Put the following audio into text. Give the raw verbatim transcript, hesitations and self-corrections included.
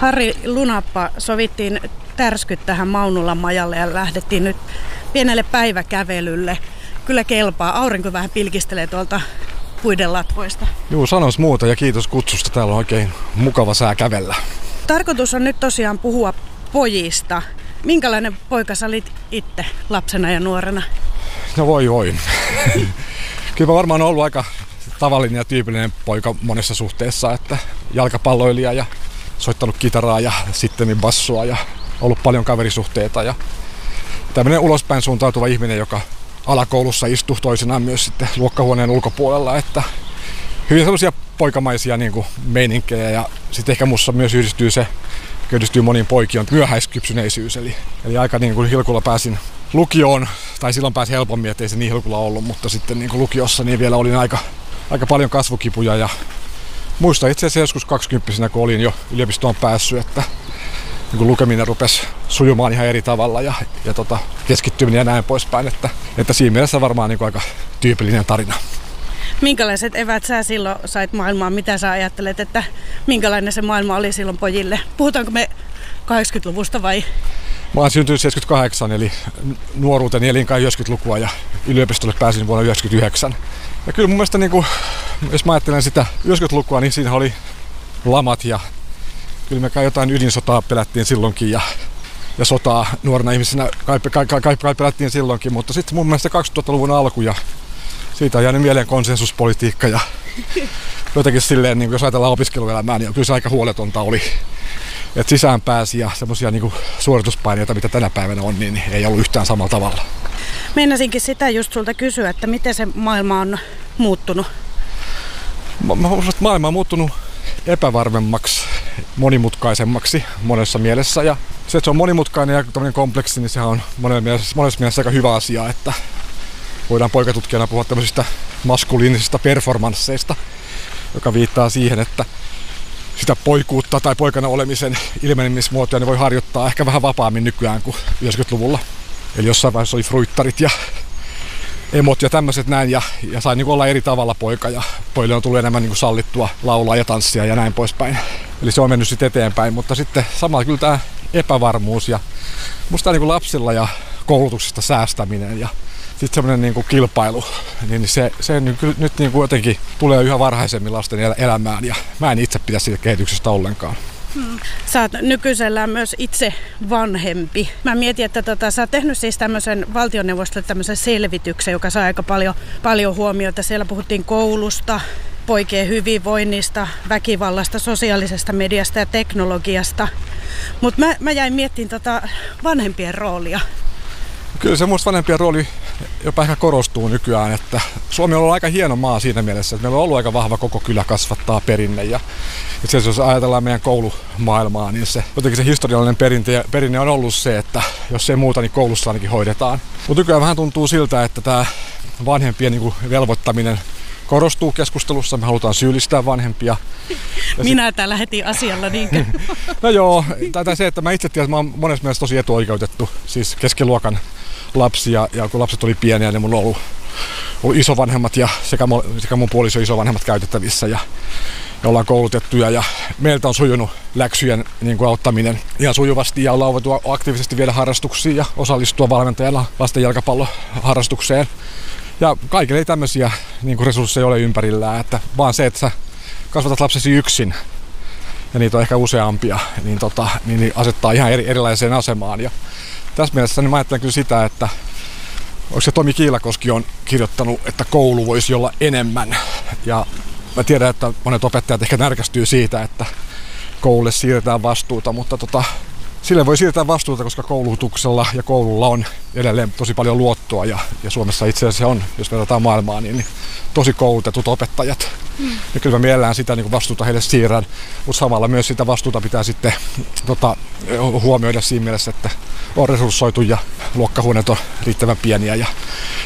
Harri Lunappa, sovittiin tärskyt tähän Maunulan majalle ja lähdettiin nyt pienelle päiväkävelylle. Kyllä kelpaa. Aurinko vähän pilkistelee tuolta puiden latvoista. Juu, sanois muuta ja kiitos kutsusta. Täällä on oikein mukava sää kävellä. Tarkoitus on nyt tosiaan puhua pojista. Minkälainen poika sä olit itse lapsena ja nuorena? No voi voi. Kyllä mä varmaan ollut aika tavallinen ja tyypillinen poika monessa suhteessa, että jalkapalloilija ja soittanut kitaraa ja sitten bassua ja ollut paljon kaverisuhteita ja tämmöinen ulospäin suuntautuva ihminen, joka alakoulussa istui toisinaan myös sitten luokkahuoneen ulkopuolella, että hyvin sellaisia poikamaisia niin kuin meininkejä ja sitten ehkä musta myös yhdistyy se, yhdistyy moniin poikiin, myöhäiskypsyneisyys, eli, eli aika niin kuin hilkulla pääsin lukioon, tai silloin pääsi helpommin, ettei se niin hilkulla ollut, mutta sitten niin kuin lukiossa niin vielä olin aika, aika paljon kasvukipuja ja muistan itse asiassa joskus kaksikymppisenä, kun olin jo yliopistoon päässyt, että niin kun lukeminen rupesi sujumaan ihan eri tavalla ja, ja tota, keskittyminen ja näin poispäin, että, että siinä mielessä varmaan niin kuin aika tyypillinen tarina. Minkälaiset evät sä silloin sait maailmaan? Mitä sä ajattelet, että minkälainen se maailma oli silloin pojille? Puhutaanko me kahdeksankymmentäluvusta vai? Mä oon syntynyt seitsemänkymmentäkahdeksan, eli nuoruuteni elin kai yhdeksänkymmentälukua ja yliopistolle pääsin vuonna yhdeksänkymmentäyhdeksän. Ja kyllä mun mielestä, niin kuin, jos mä ajattelen sitä yhdeksänkymmentälukua, niin siinä oli lamat ja kyllä me kai jotain ydinsotaa pelättiin silloinkin ja, ja sotaa nuorena ihmisenä kai, kai, kai, kai, kai pelättiin silloinkin, mutta sitten mun mielestä kaksituhattaluvun alku ja siitä on jäänyt mieleen konsensuspolitiikka ja jotenkin silleen, niin jos ajatellaan opiskeluelämää, niin kyllä se aika huoletonta oli. Että sisään pääsi ja semmoisia niin suorituspaineita, mitä tänä päivänä on, niin ei ollut yhtään samalla tavalla. Meinasinkin sitä just sulta kysyä, että miten se maailma on muuttunut? Mä, mä uskon, että maailma on muuttunut epävarmemmaksi, monimutkaisemmaksi monessa mielessä. Ja se, että se on monimutkainen ja tämmöinen kompleksi, niin sehän on monessa mielessä, monessa mielessä aika hyvä asia, että voidaan poikatutkijana puhua tämmöisistä maskuliinisista performansseista, joka viittaa siihen, että sitä poikuutta tai poikana olemisen ilmenemismuotoja niin voi harjoittaa ehkä vähän vapaammin nykyään kuin yhdeksänkymmentäluvulla. Eli jossain vaiheessa oli fruittarit ja emot ja tämmöiset näin ja, ja sai niin olla eri tavalla poika ja pojille on tullut enemmän niin sallittua laulaa ja tanssia ja näin poispäin. Eli se on mennyt sitten eteenpäin, mutta sitten samalla kyllä tämä epävarmuus ja musta niin lapsilla ja koulutuksesta säästäminen ja sitten semmoinen niin kuin kilpailu, niin se, se niin kyllä nyt niin kuin jotenkin tulee yhä varhaisemmin lasten elämään ja mä en itse pidä siitä kehityksestä ollenkaan. Hmm. Sä oot nykyisellään myös itse vanhempi. Mä mietin, että tota, sä oot tehnyt siis tämmöisen valtioneuvostolle tämmöisen selvityksen, joka saa aika paljon, paljon huomiota. Siellä puhuttiin koulusta, poikien hyvinvoinnista, väkivallasta, sosiaalisesta mediasta ja teknologiasta. Mutta mä, mä jäin miettimään tota vanhempien roolia. Kyllä se musta vanhempien rooli jopa ehkä korostuu nykyään, että Suomi on ollut aika hieno maa siinä mielessä, että meillä on ollut aika vahva koko kylä kasvattaa perinne ja itse asiassa jos ajatellaan meidän koulumaailmaa, niin se jotenkin se historiallinen perinne, perinne on ollut se, että jos ei muuta, niin koulussa ainakin hoidetaan. Mutta nykyään vähän tuntuu siltä, että tämä vanhempien niin kuin velvoittaminen korostuu keskustelussa, me halutaan syyllistää vanhempia. Ja Minä sit... täällä heti asialla, niinkö? No joo, tai se, että mä itse tiedän, että mä oon monessa mielessä tosi etuoikeutettu, siis keskiluokan lapsi ja, ja kun lapset oli pieniä, niin mulla on ollut, ollut isovanhemmat ja sekä, sekä mun puoliso isovanhemmat käytettävissä ja, ja ollaan koulutettuja ja meiltä on sujunut läksyjen niin kuin auttaminen ihan sujuvasti ja ollaan voitu aktiivisesti viedä harrastuksiin ja osallistua valmentajana lasten jalkapalloharrastukseen. Ja kaikille ei tämmöisiä niin kuin resursseja ole ympärillään, että vaan se, että sä kasvatat lapsesi yksin ja niitä on ehkä useampia, niin, tota, niin, niin asettaa ihan eri, erilaiseen asemaan. Ja tässä mielessä niin mä ajattelen kyllä sitä, että onko se Tomi Kiilakoski on kirjoittanut, että koulu voisi olla enemmän. Ja mä tiedän, että monet opettajat ehkä närkästyy siitä, että koululle siirretään vastuuta, mutta tota, sille voi siirtää vastuuta, koska koulutuksella ja koululla on edelleen tosi paljon luottoa ja, ja Suomessa itse asiassa on, jos verrataan maailmaa, niin, niin tosi koulutetut opettajat. Mm. Ja kyllä mä mielellään sitä niin kuin vastuuta heille siirrän, mutta samalla myös sitä vastuuta pitää sitten tota, huomioida siinä mielessä, että on resurssoitu ja luokkahuoneet on riittävän pieniä ja